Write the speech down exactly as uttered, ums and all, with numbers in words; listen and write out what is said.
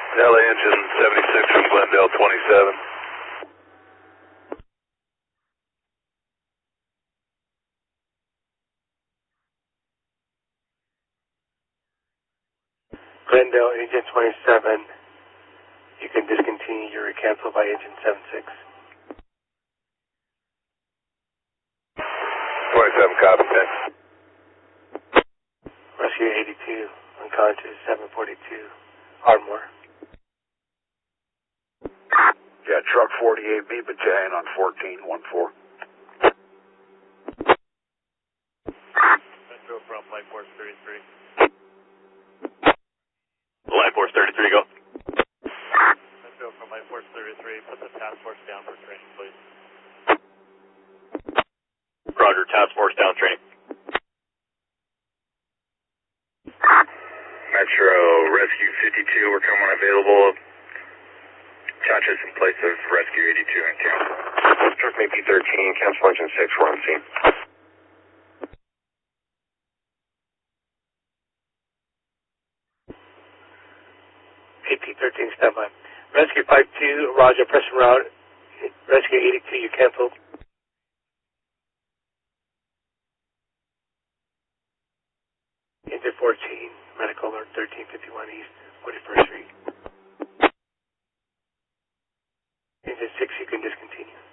L A engine seventy-six from Glendale twenty-seven. Glendale engine twenty-seven. You can discontinue your cancel by engine seventy-six. twenty-seven, copy, thanks. Rescue eighty-two, unconscious, seven forty-two, Ardmore. Yeah, truck forty-eight B battalion on fourteen one four. Metro from Light Force thirty-three. Light Force thirty-three, go. Metro from Light Force thirty-three, put the task force down for training, please. Roger, task force down training. Metro, Rescue fifty-two, we're coming available. Conscious in place of Rescue eighty-two and cancel. Truck P thirteen, cancel engine six, we're on scene. A P thirteen, standby. Rescue five-two, Roger, press en route. Rescue eighty-two, you canceled. Engine fourteen, medical alert thirteen fifty-one East, forty-first Street. Engine six, you can discontinue.